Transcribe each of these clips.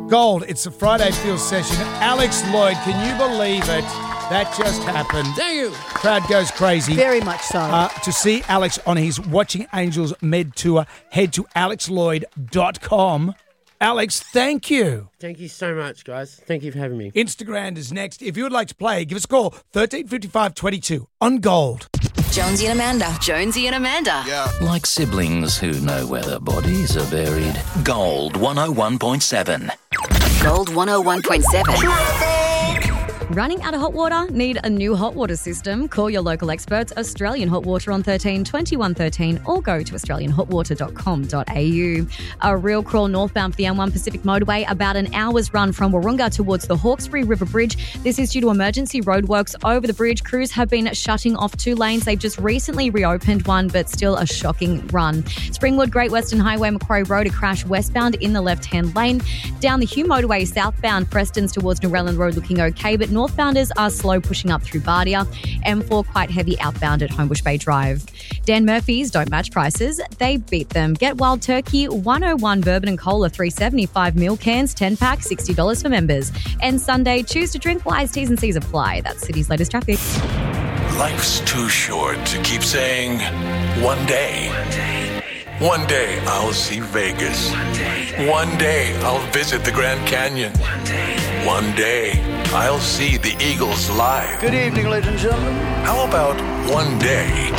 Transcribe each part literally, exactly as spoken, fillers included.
Gold, it's a Friday Field session. Alex Lloyd, can you believe it? That just happened. Thank you. Crowd goes crazy. Very much so. Uh, to see Alex on his Watching Angels Med Tour, head to alex lloyd dot com. Alex, thank you. Thank you so much, guys. Thank you for having me. Instagram is next. If you would like to play, give us a call, thirteen fifty-five twenty-two on Gold. Jonesy and Amanda. Jonesy and Amanda. Yeah. Like siblings who know where their bodies are buried. Gold one oh one point seven. Gold one oh one point seven. Running out of hot water? Need a new hot water system? Call your local experts, Australian Hot Water, on thirteen twenty-one thirteen or go to australian hot water dot com dot a u. A real crawl northbound for the M one Pacific Motorway, about an hour's run from Wahroonga towards the Hawkesbury River Bridge. This is due to emergency roadworks over the bridge. Crews have been shutting off two lanes. They've just recently reopened one, but still a shocking run. Springwood Great Western Highway, Macquarie Road, a crash westbound in the left-hand lane. Down the Hume Motorway southbound, Preston's towards Narellan Road looking okay, but northbounders are slow pushing up through Bardia. M four quite heavy outbound at Homebush Bay Drive. Dan Murphy's don't match prices, they beat them. Get Wild Turkey one oh one Bourbon and Cola three seventy-five mil cans, ten pack, sixty dollars for members. And Sunday, choose to drink wise. T's and C's apply. That's City's latest traffic. Life's too short to keep saying one day. One day I'll see Vegas. One day I'll visit the Grand Canyon. One day I'll see the Eagles live. Good evening, ladies and gentlemen. How about one day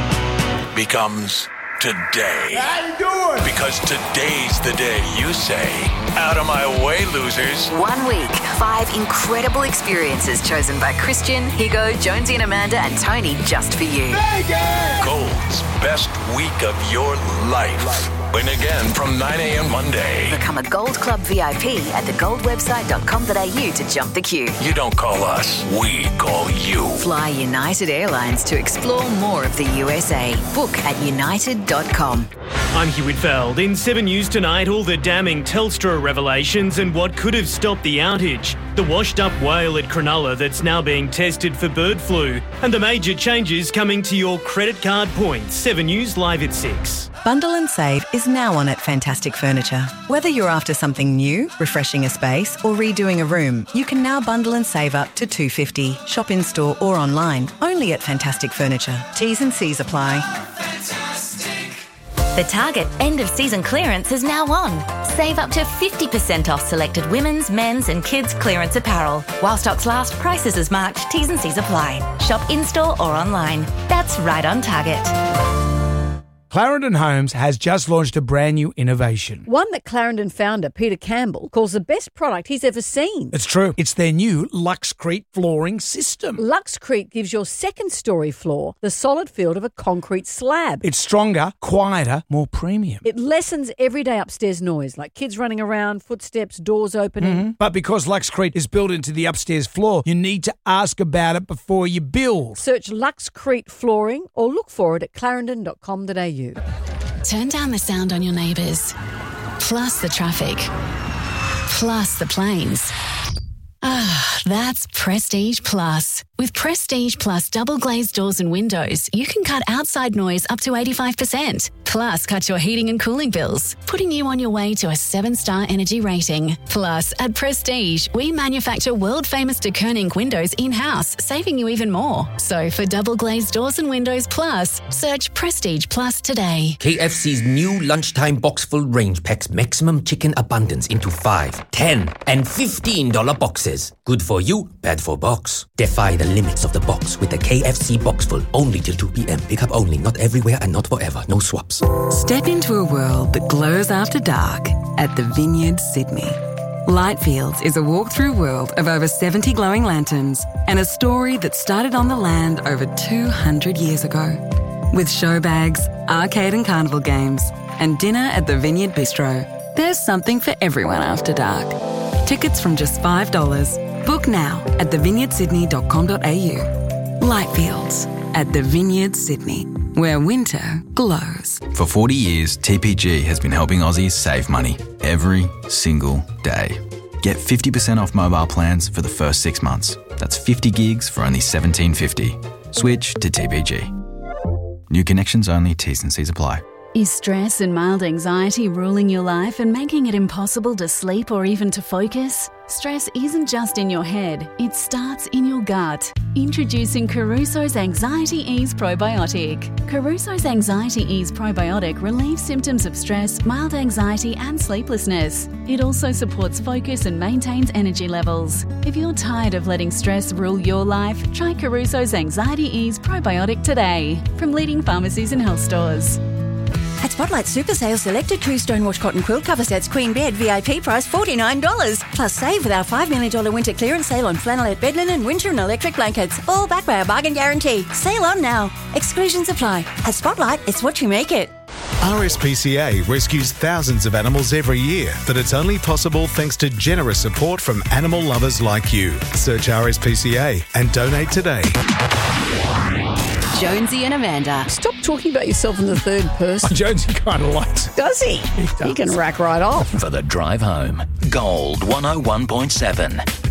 becomes today? How you doing? Because today's the day you say, out of my way, losers. One week, five incredible experiences chosen by Christian, Higo, Jonesy and Amanda and Tony just for you. Vegas! Gold's best week of your life. Win again from nine a.m. Monday. Become a Gold Club V I P at the gold website dot com dot a u to jump the queue. You don't call us, we call you. Fly United Airlines to explore more of the U S A. Book at united dot com. I'm Hugh Whitfeld. In seven News tonight, all the damning Telstra revelations and what could have stopped the outage. The washed-up whale at Cronulla that's now being tested for bird flu. And the major changes coming to your credit card points. seven News live at six. Bundle and Save is now on at Fantastic Furniture. Whether you're after something new, refreshing a space or redoing a room, you can now bundle and save up to two dollars fifty. Shop in-store or online, only at Fantastic Furniture. T's and C's apply. The Target end-of-season clearance is now on. Save up to fifty percent off selected women's, men's and kids' clearance apparel. While stocks last, prices as marked, T's and C's apply. Shop in-store or online. That's right on Target. Clarendon Homes has just launched a brand new innovation. One that Clarendon founder Peter Campbell calls the best product he's ever seen. It's true. It's their new Luxcrete flooring system. Luxcrete gives your second story floor the solid feel of a concrete slab. It's stronger, quieter, more premium. It lessens everyday upstairs noise, like kids running around, footsteps, doors opening. Mm-hmm. But because Luxcrete is built into the upstairs floor, you need to ask about it before you build. Search Luxcrete flooring or look for it at clarendon dot com dot a u. Turn down the sound on your neighbours, plus the traffic, plus the planes. Ah, that's Prestige Plus. With Prestige Plus double glazed doors and windows, you can cut outside noise up to eighty-five percent. Plus, cut your heating and cooling bills, putting you on your way to a seven-star energy rating. Plus, at Prestige, we manufacture world-famous de Koning windows in-house, saving you even more. So, for double glazed doors and windows plus, search Prestige Plus today. K F C's new lunchtime box full range packs maximum chicken abundance into five, ten, and fifteen dollar boxes. Good for you, bad for box. Defy the limits of the box with the K F C box full only till two p.m. Pick up only, not everywhere and not forever. No swaps. Step into a world that glows after dark at the Vineyard Sydney. Lightfields is a walk-through world of over seventy glowing lanterns and a story that started on the land over two hundred years ago. With show bags, arcade and carnival games, and dinner at the Vineyard Bistro, there's something for everyone after dark. Tickets from just five dollars. Book now at the vineyard sydney dot com dot a u. Lightfields at the Vineyard Sydney, where winter glows. For forty years, T P G has been helping Aussies save money every single day. Get fifty percent off mobile plans for the first six months. That's fifty gigs for only seventeen fifty. Switch to T P G. New connections only, T's and C's apply. Is stress and mild anxiety ruling your life and making it impossible to sleep or even to focus? Stress isn't just in your head, it starts in your gut. Introducing Caruso's Anxiety Ease Probiotic. Caruso's Anxiety Ease Probiotic relieves symptoms of stress, mild anxiety and sleeplessness. It also supports focus and maintains energy levels. If you're tired of letting stress rule your life, try Caruso's Anxiety Ease Probiotic today from leading pharmacies and health stores. At Spotlight Super Sale, selected two Stonewash cotton quilt cover sets, queen bed, V I P price forty-nine dollars. Plus save with our five million dollars winter clearance sale on flannelette bed linen, winter and electric blankets. All backed by our bargain guarantee. Sale on now. Exclusions apply. At Spotlight, it's what you make it. R S P C A rescues thousands of animals every year, but it's only possible thanks to generous support from animal lovers like you. Search R S P C A and donate today. Jonesy and Amanda. Stop talking about yourself in the third person. Jonesy kind of likes it. Does he? He does. He can rack right off. For the drive home, Gold one oh one point seven.